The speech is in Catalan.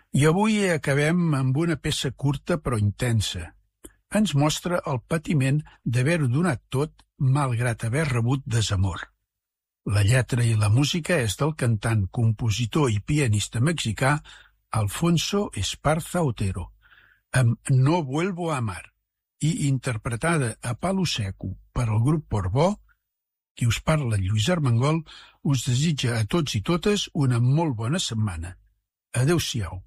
I avui acabem amb una peça curta però intensa. Ens mostra el patiment d'haver-ho donat tot malgrat haver rebut desamor. La lletra i la música és del cantant, compositor i pianista mexicà Alfonso Esparza Otero, amb No vuelvo a amar, i interpretada a palo seco per al grup Portbó. Qui us parla, Lluís Armengol, us desitja a tots i totes una molt bona setmana. Adéu-siau.